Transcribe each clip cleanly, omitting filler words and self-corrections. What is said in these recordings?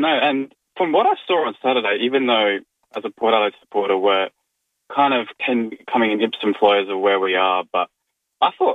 No, and from what I saw on Saturday, even though as a Port Adelaide supporter we're kind of coming in Ipsum flows of where we are, but I thought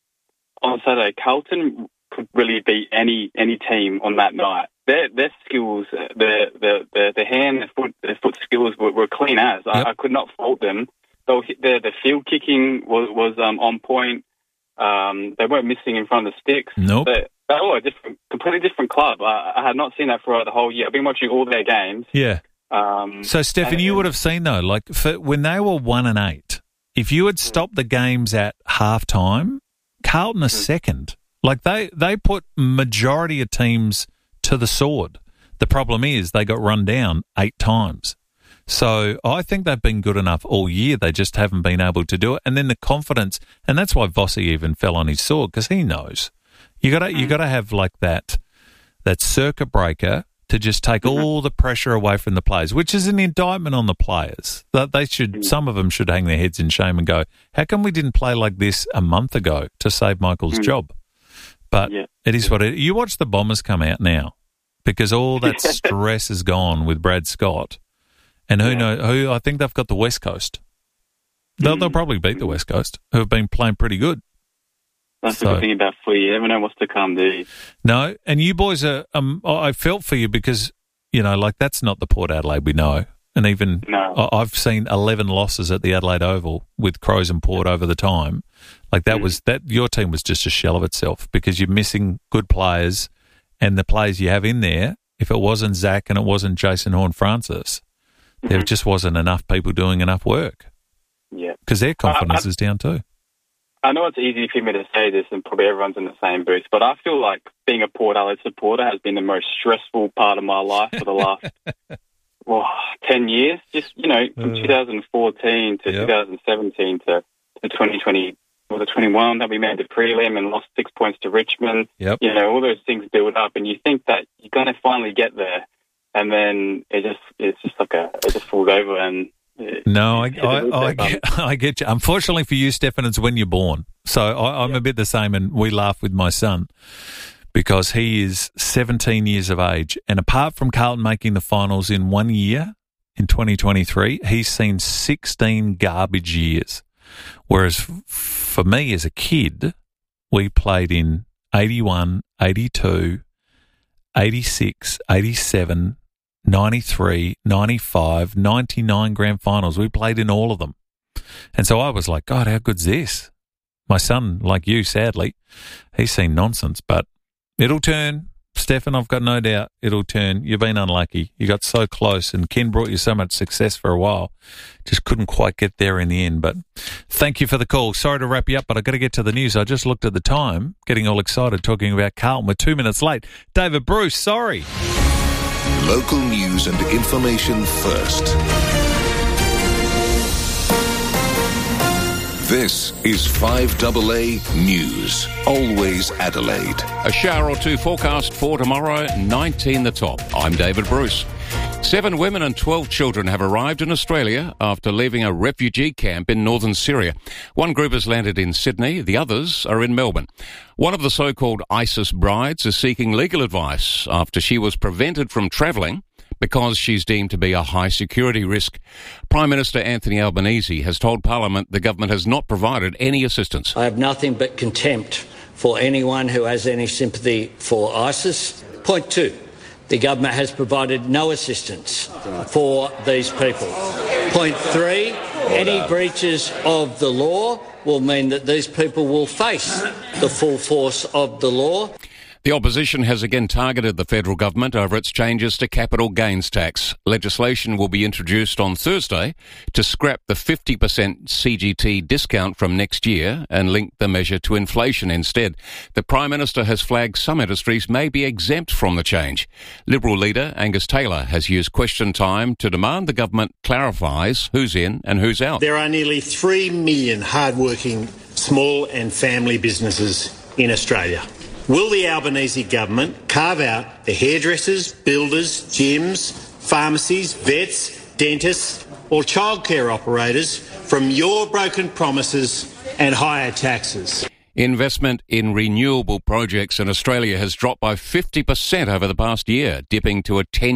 on Saturday Carlton could really beat any team on that night. Their skills, their hand, their foot skills were clean as. Yep. I could not fault them. The field kicking was on point. They weren't missing in front of the sticks. Nope. They were a completely different club. I had not seen that throughout the whole year. I've been watching all their games. Yeah. So, Stefan, you would have seen, though, like when they were 1-8, if you had stopped the games at half-time, Carlton are second. Like, they put majority of teams to the sword. The problem is they got run down 8 times. So I think they've been good enough all year. They just haven't been able to do it. And then the confidence, and that's why Vossi even fell on his sword, because he knows. You got to have like that circuit breaker to just take all the pressure away from the players, which is an indictment on the players. That they should, some of them should hang their heads in shame and go, how come we didn't play like this a month ago to save Michael's job? But it is what it is. You watch the Bombers come out now because all that stress is gone with Brad Scott. And who I think they've got the West Coast. They'll probably beat the West Coast, who have been playing pretty good. That's the good thing about footy. You never know what's to come, do you? No, and you boys are, I felt for you because, like that's not the Port Adelaide we know. And even I've seen 11 losses at the Adelaide Oval with Crows and Port over the time. Like your team was just a shell of itself because you're missing good players, and the players you have in there, if it wasn't Zach and it wasn't Jason Horne-Francis, there just wasn't enough people doing enough work. Yeah. Because their confidence is down too. I know it's easy for me to say this and probably everyone's in the same booth, but I feel like being a Port Adelaide supporter has been the most stressful part of my life for the last 10 years. Just, from 2014 to 2017 to 2020 or the 21 that we made the prelim and lost 6 points to Richmond. Yep. All those things build up and you think that you're going to finally get there. And then it just falls over and... No, I get you. Unfortunately for you, Stefan, it's when you're born. So I'm a bit the same, and we laugh with my son because he is 17 years of age. And apart from Carlton making the finals in 1 year, in 2023, he's seen 16 garbage years. Whereas for me as a kid, we played in 81, 82, 86, 87, 93, 95, 99 grand finals. We played in all of them. And so I was like, God, how good's this? My son, like you, sadly, he's seen nonsense, but it'll turn. Stefan, I've got no doubt it'll turn. You've been unlucky. You got so close, and Ken brought you so much success for a while. Just couldn't quite get there in the end. But thank you for the call. Sorry to wrap you up, but I've got to get to the news. I just looked at the time, getting all excited talking about Carlton. We're 2 minutes late. David Bruce, sorry. Local news and information first. This is 5AA News. Always Adelaide. A shower or two forecast for tomorrow, 19 the top. I'm David Bruce. 7 women and 12 children have arrived in Australia after leaving a refugee camp in northern Syria. One group has landed in Sydney, the others are in Melbourne. One of the so-called ISIS brides is seeking legal advice after she was prevented from travelling because she's deemed to be a high security risk. Prime Minister Anthony Albanese has told Parliament the government has not provided any assistance. I have nothing but contempt for anyone who has any sympathy for ISIS. Point 2. The government has provided no assistance for these people. Point 3, any breaches of the law will mean that these people will face the full force of the law. The opposition has again targeted the federal government over its changes to capital gains tax. Legislation will be introduced on Thursday to scrap the 50% CGT discount from next year and link the measure to inflation instead. The Prime Minister has flagged some industries may be exempt from the change. Liberal leader Angus Taylor has used question time to demand the government clarifies who's in and who's out. There are nearly 3 million hard-working small and family businesses in Australia. Will the Albanese government carve out the hairdressers, builders, gyms, pharmacies, vets, dentists or childcare operators from your broken promises and higher taxes? Investment in renewable projects in Australia has dropped by 50% over the past year, dipping to a 10